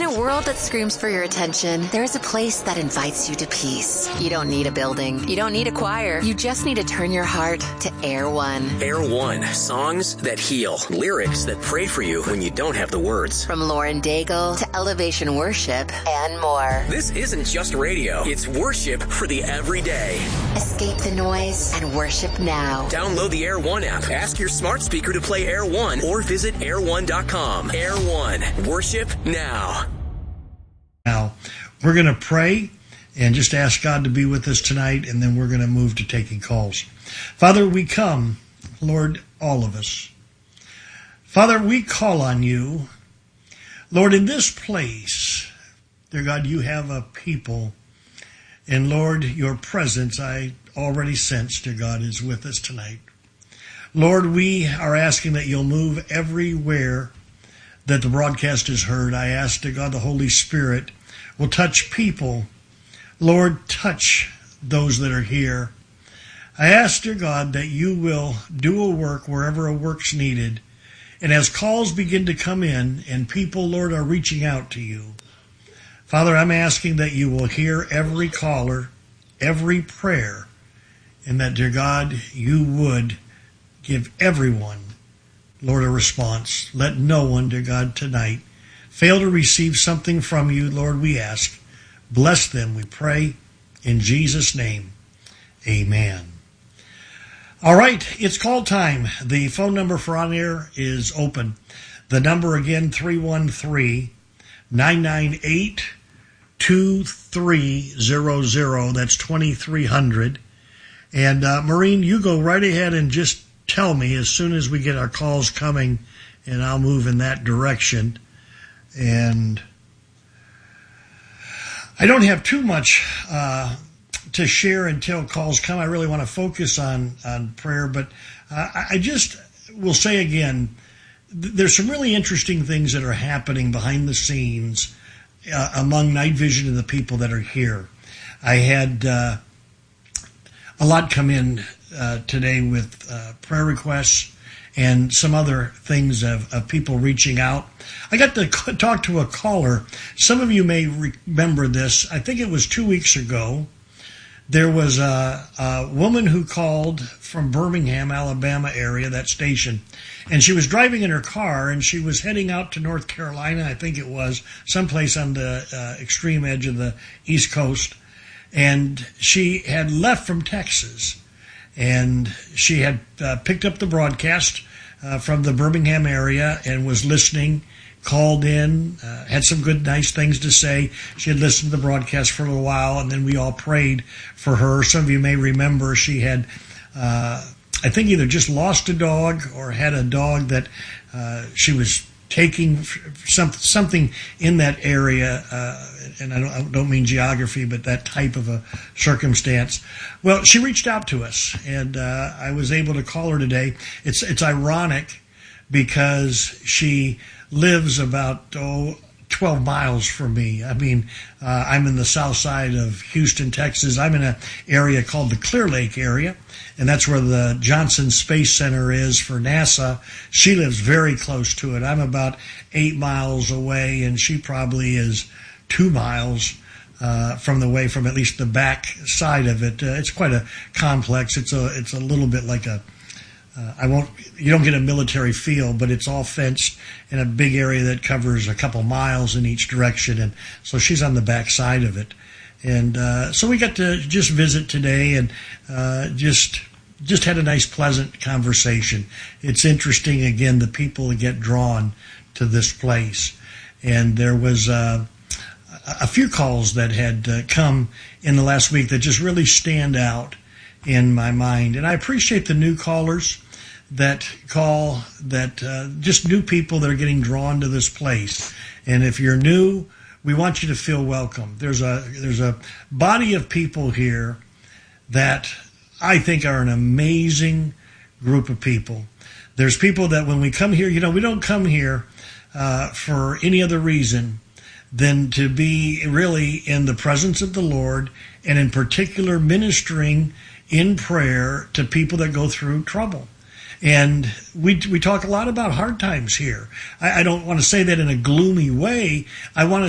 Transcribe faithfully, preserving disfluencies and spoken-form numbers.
a world that screams for your attention, there is a place that invites you to peace. You don't need a building. You don't need a choir. You just need to turn your heart to Air One. Air One. Songs that heal. Lyrics that pray for you when you don't have the words. From Lauren Daigle to Elevation Worship and more. This isn't just radio. It's worship for the everyday. Escape the noise and worship now. Download the Air One app. Ask your smart speaker to play Air One or visit air one dot com. Air One. Worship now. Now, we're going to pray and just ask God to be with us tonight, and then we're going to move to taking calls. Father, we come, Lord, all of us. Father, we call on you. Lord, in this place, dear God, you have a people. And Lord, your presence, I already sense, dear God, is with us tonight. Lord, we are asking that you'll move everywhere that the broadcast is heard. I ask, dear God, the Holy Spirit will touch people. Lord, touch those that are here. I ask, dear God, that you will do a work wherever a work's needed. And as calls begin to come in and people, Lord, are reaching out to you, Father, I'm asking that you will hear every caller, every prayer, and that, dear God, you would give everyone, Lord, a response. Let no one, dear God, tonight fail to receive something from you, Lord, we ask. Bless them, we pray, in Jesus' name. Amen. All right, it's call time. The phone number for On Air is open. The number again, three one three, nine nine eight, two three zero zero. That's twenty-three hundred. And uh, Maureen, you go right ahead and just tell me as soon as we get our calls coming, and I'll move in that direction. And I don't have too much uh, to share until calls come. I really want to focus on, on prayer, but uh, I just will say again, th- there's some really interesting things that are happening behind the scenes uh, among Night Vision and the people that are here. I had uh, a lot come in uh, today with uh, prayer requests and some other things of, of people reaching out. I got to c- talk to a caller. Some of you may re- remember this. I think it was two weeks ago. There was a, a woman who called from Birmingham, Alabama area, that station, and she was driving in her car, and she was heading out to North Carolina, I think it was, someplace on the uh, extreme edge of the East Coast, and she had left from Texas, and she had uh, picked up the broadcast uh, from the Birmingham area and was listening, called in, uh, had some good, nice things to say. She had listened to the broadcast for a little while, and then we all prayed for her. Some of you may remember she had, uh, I think, either just lost a dog or had a dog that uh, she was taking some, something in that area, uh, and I don't, I don't mean geography, but that type of a circumstance. Well, she reached out to us, and uh, I was able to call her today. It's it's ironic because she lives about oh, twelve miles from me. I mean, uh, I'm in the south side of Houston, Texas. I'm in an area called the Clear Lake area, and that's where the Johnson Space Center is for NASA. She lives very close to it. I'm about eight miles away, and she probably is two miles uh, from the way, from at least the back side of it. Uh, it's quite a complex. It's a it's a little bit like a Uh, I won't. You don't get a military feel, but it's all fenced in a big area that covers a couple miles in each direction, and so she's on the back side of it. And uh, so we got to just visit today, and uh, just just had a nice, pleasant conversation. It's interesting, again, the people that get drawn to this place, and there was uh, a few calls that had uh, come in the last week that just really stand out in my mind. And I appreciate the new callers that call, that uh, just new people that are getting drawn to this place. And if you're new, we want you to feel welcome. There's a there's a body of people here that I think are an amazing group of people. There's people that when we come here, you know, we don't come here uh, for any other reason than to be really in the presence of the Lord, and in particular ministering in prayer to people that go through trouble. And we we talk a lot about hard times here. I, I don't want to say that in a gloomy way. I want to